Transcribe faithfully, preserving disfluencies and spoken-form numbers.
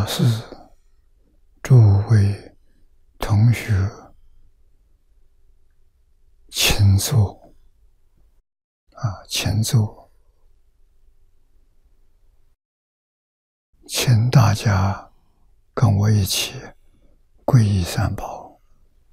师、诸位同学，请坐啊，请坐，请大家跟我一起皈依三宝。